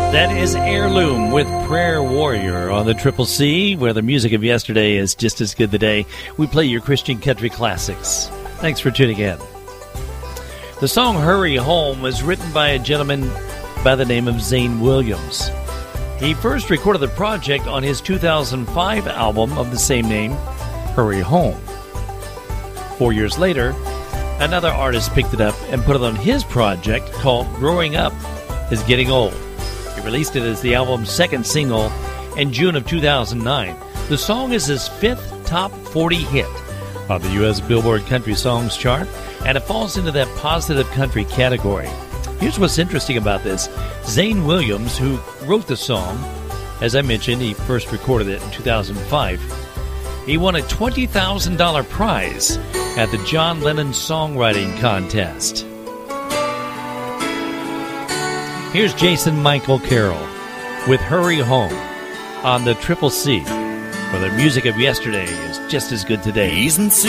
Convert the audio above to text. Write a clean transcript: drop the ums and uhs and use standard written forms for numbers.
That is Heirloom with Prayer Warrior on the Triple C, where the music of yesterday is just as good today. We play your Christian country classics. Thanks for tuning in. The song Hurry Home was written by a gentleman by the name of Zane Williams. He first recorded the project on his 2005 album of the same name, Hurry Home. 4 years later, another artist picked it up and put it on his project called Growing Up is Getting Old. He released it as the album's second single in June of 2009. The song is his fifth top 40 hit on the U.S. Billboard Country Songs chart, and it falls into that positive country category. Here's what's interesting about this. Zane Williams, who wrote the song, as I mentioned, he first recorded it in 2005. He won a $20,000 prize at the John Lennon Songwriting Contest. Here's Jason Michael Carroll with Hurry Home on the Triple C, where the music of yesterday is just as good today.